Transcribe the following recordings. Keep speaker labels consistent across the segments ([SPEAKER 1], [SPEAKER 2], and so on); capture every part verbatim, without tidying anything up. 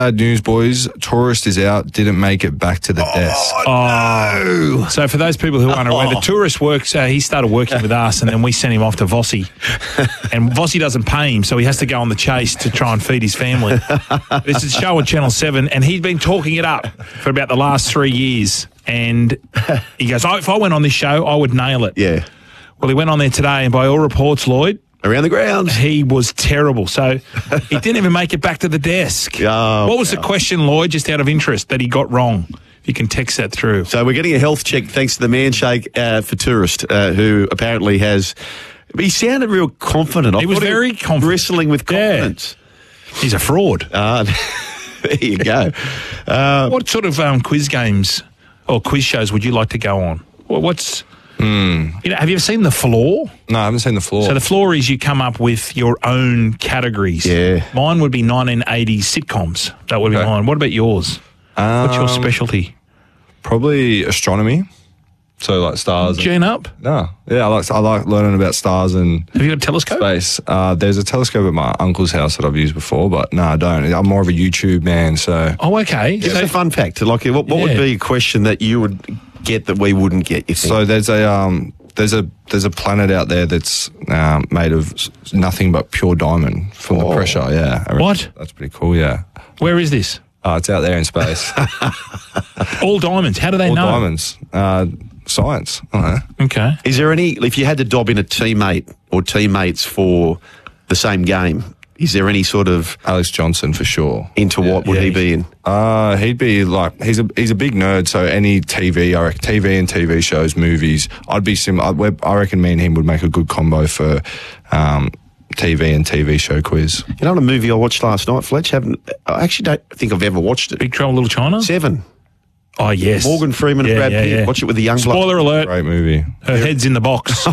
[SPEAKER 1] Bad news, boys. Tourist is out, didn't make it back to the
[SPEAKER 2] oh,
[SPEAKER 1] desk.
[SPEAKER 2] Oh, no.
[SPEAKER 3] So for those people who aren't aware, the tourist works, uh, he started working with us and then we sent him off to Vossi. And Vossi doesn't pay him, so he has to go on the chase to try and feed his family. This is a show on Channel seven and he's been talking it up for about the last three years. And he goes, oh, if I went on this show, I would nail it.
[SPEAKER 2] Yeah.
[SPEAKER 3] Well, he went on there today and by all reports, Lloyd,
[SPEAKER 2] around the grounds,
[SPEAKER 3] he was terrible. So he didn't even make it back to the desk.
[SPEAKER 2] Oh,
[SPEAKER 3] what was
[SPEAKER 2] wow.
[SPEAKER 3] the question, Lloyd, just out of interest, that he got wrong? If you can text that through.
[SPEAKER 2] So we're getting a health check thanks to the Manshake uh, for Tourist, uh, who apparently has... He sounded real confident.
[SPEAKER 3] He
[SPEAKER 2] I
[SPEAKER 3] was
[SPEAKER 2] thought
[SPEAKER 3] very confident.
[SPEAKER 2] Bristling with confidence.
[SPEAKER 3] Yeah. He's a fraud.
[SPEAKER 2] Uh, there you go. Uh,
[SPEAKER 3] what sort of um, quiz games or quiz shows would you like to go on? What's...
[SPEAKER 1] Mm.
[SPEAKER 3] You know, have you ever seen The Floor?
[SPEAKER 1] No, I haven't seen The Floor.
[SPEAKER 3] So The Floor is you come up with your own categories.
[SPEAKER 2] Yeah.
[SPEAKER 3] Mine would be nineteen eighties sitcoms. That would be
[SPEAKER 1] Okay.
[SPEAKER 3] mine. What about yours?
[SPEAKER 1] Um,
[SPEAKER 3] What's your specialty?
[SPEAKER 1] Probably astronomy. So like stars. and-
[SPEAKER 3] Gene up?
[SPEAKER 1] No, yeah, I like I like learning about stars and
[SPEAKER 3] Have you got a telescope?
[SPEAKER 1] space. Uh, there's a telescope at my uncle's house that I've used before, but no, I don't. I'm more of a YouTube man, so
[SPEAKER 3] Oh, okay.
[SPEAKER 2] It's
[SPEAKER 3] So-
[SPEAKER 2] a fun fact. Like, what, what would
[SPEAKER 3] Yeah.
[SPEAKER 2] be a question that you would get that we wouldn't get? You think?
[SPEAKER 1] so there's a um there's a there's a planet out there that's um, made of s- nothing but pure diamond from
[SPEAKER 2] Oh.
[SPEAKER 1] the pressure. Yeah, I reckon
[SPEAKER 3] What?
[SPEAKER 1] That's pretty cool. Yeah,
[SPEAKER 3] Where is this?
[SPEAKER 1] uh, it's out there in space.
[SPEAKER 3] All diamonds. How do they
[SPEAKER 1] All
[SPEAKER 3] know?
[SPEAKER 1] diamonds. Uh, science. I don't know.
[SPEAKER 3] Okay.
[SPEAKER 2] Is there any? If you had to dob in a teammate or teammates for the same game, is there any sort of
[SPEAKER 1] Alex Johnson for sure.
[SPEAKER 2] into what would
[SPEAKER 3] Yeah.
[SPEAKER 2] he be in?
[SPEAKER 1] Uh, he'd be like he's a he's a big nerd. So any T V, I reckon, T V and T V shows, movies. I'd be similar. I reckon me and him would make a good combo for um, T V and T V show quiz.
[SPEAKER 2] You know, a movie I watched last night, Fletch. Haven't I actually don't think I've ever watched it.
[SPEAKER 3] Big Trouble in Little China?
[SPEAKER 2] Seven.
[SPEAKER 3] Oh, yes.
[SPEAKER 2] Morgan Freeman
[SPEAKER 3] Yeah,
[SPEAKER 2] and Brad
[SPEAKER 3] yeah,
[SPEAKER 2] Pitt.
[SPEAKER 3] yeah.
[SPEAKER 2] Watch it with the young bloke.
[SPEAKER 3] Spoiler alert.
[SPEAKER 1] Great movie.
[SPEAKER 3] Her head's in the box.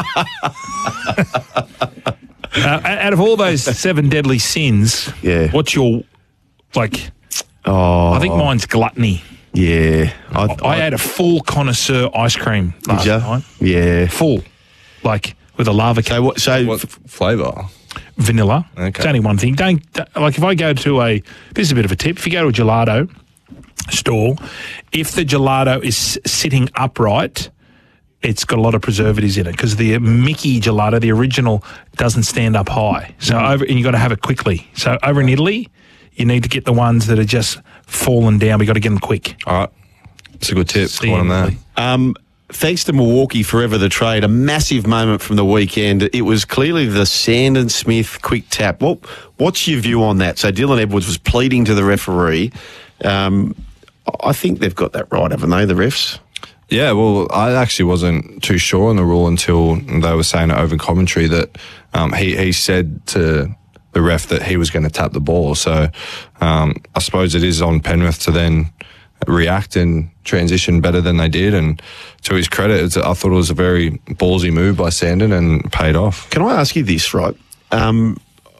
[SPEAKER 3] Uh, out of all those seven deadly sins,
[SPEAKER 2] Yeah.
[SPEAKER 3] what's your, like,
[SPEAKER 2] Oh,
[SPEAKER 3] I think mine's gluttony.
[SPEAKER 2] yeah. I,
[SPEAKER 3] I had a full connoisseur ice cream last
[SPEAKER 2] did ya?
[SPEAKER 3] night.
[SPEAKER 2] Yeah.
[SPEAKER 3] Full. Like, with a lava
[SPEAKER 2] So
[SPEAKER 3] cake.
[SPEAKER 2] what? So
[SPEAKER 1] What
[SPEAKER 2] f-
[SPEAKER 1] flavour?
[SPEAKER 3] Vanilla.
[SPEAKER 1] Okay.
[SPEAKER 3] It's only one thing. Don't, don't- like, if I go to a, this is a bit of a tip, if you go to a gelato store, if the gelato is sitting upright, it's got a lot of preservatives in it because the Mickey gelato, the original, doesn't stand up high. So over, and you got to have it quickly. So over in Italy, you need to get the ones that are just fallen down. We got to get them quick.
[SPEAKER 1] All right, it's a good tip.
[SPEAKER 3] See
[SPEAKER 1] Go on
[SPEAKER 3] you,
[SPEAKER 1] there.
[SPEAKER 3] Italy.
[SPEAKER 2] Um, thanks to Milwaukee Forever the Trade, a massive moment from the weekend. It was clearly the Sandon Smith quick tap. What, what's your view on that? So Dylan Edwards was pleading to the referee. Um, I think they've got that right, haven't they, the refs?
[SPEAKER 1] Yeah, well, I actually wasn't too sure on the rule until they were saying it over commentary that um, he, he said to the ref that he was going to tap the ball. So um, I suppose it is on Penrith to then react and transition better than they did. And to his credit, it's, I thought it was a very ballsy move by Sandon and paid off.
[SPEAKER 2] Can I ask you this, right? Um,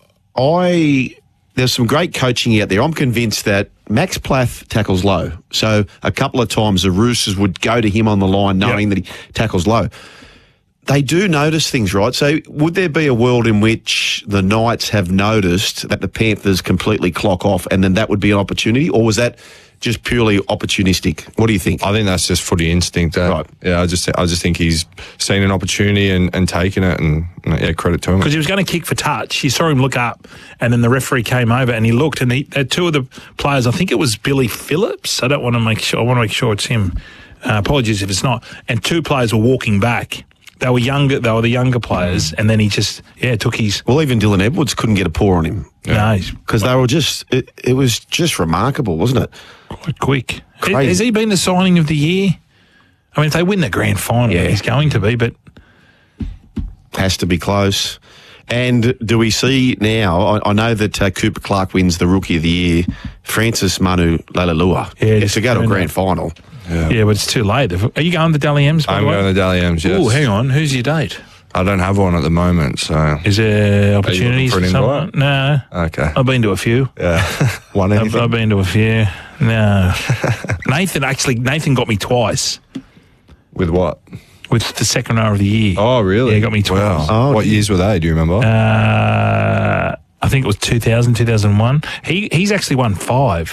[SPEAKER 2] I there's some great coaching out there. I'm convinced that Max Plath tackles low. So a couple of times the Roosters would go to him on the line knowing
[SPEAKER 3] Yep.
[SPEAKER 2] that he tackles low. They do notice things, right? So would there be a world in which the Knights have noticed that the Panthers completely clock off and then that would be an opportunity? Or was that just purely opportunistic? What do you think?
[SPEAKER 1] I think that's just footy instinct. Uh,
[SPEAKER 2] Right.
[SPEAKER 1] Yeah, I just I just think he's seen an opportunity and, and taken it, and yeah, credit to him.
[SPEAKER 3] Because he was going to kick for touch. You saw him look up, and then the referee came over and he looked, and he, uh, two of the players, I think it was Billy Phillips. I don't want to make sure. I want to make sure it's him. Uh, apologies if it's not. And two players were walking back. They were younger. They were the younger players, and then he just yeah took his.
[SPEAKER 2] Well, even Dylan Edwards couldn't get a paw on him.
[SPEAKER 3] No,
[SPEAKER 2] Because they were just, it, it was just remarkable, wasn't it?
[SPEAKER 3] quite quick.
[SPEAKER 2] Crazy.
[SPEAKER 3] Has he been the signing of the year? I mean, if they win the grand final,
[SPEAKER 2] Yeah.
[SPEAKER 3] he's going to be. But
[SPEAKER 2] Has to be close. And do we see now, I, I know that uh, Cooper Clark wins the Rookie of the Year, Francis Manu Leilua
[SPEAKER 3] Yeah,
[SPEAKER 2] gets
[SPEAKER 3] just
[SPEAKER 2] to go to a
[SPEAKER 3] turned
[SPEAKER 2] grand
[SPEAKER 3] up.
[SPEAKER 2] final.
[SPEAKER 3] yeah, but it's too late. Are you going to the Dally M's? By
[SPEAKER 1] I'm
[SPEAKER 3] the way?
[SPEAKER 1] going to the Dally M's, yes.
[SPEAKER 3] Oh, hang on. Who's your date?
[SPEAKER 1] I don't have one at the moment, so...
[SPEAKER 3] Is there opportunities
[SPEAKER 1] for an
[SPEAKER 3] for someone?
[SPEAKER 1] invite?
[SPEAKER 3] No.
[SPEAKER 1] Okay.
[SPEAKER 3] I've been to a few.
[SPEAKER 1] Yeah. One
[SPEAKER 3] I've,
[SPEAKER 1] anything?
[SPEAKER 3] I've been to a few. No. Nathan, actually, Nathan got me twice
[SPEAKER 1] With what?
[SPEAKER 3] with the second row of the year.
[SPEAKER 1] Oh, really?
[SPEAKER 3] Yeah, got me twice.
[SPEAKER 1] Wow.
[SPEAKER 2] Oh,
[SPEAKER 1] what
[SPEAKER 2] yeah.
[SPEAKER 1] years were they? Do you remember?
[SPEAKER 3] Uh, I think it was two thousand, two thousand one. He he's actually won five.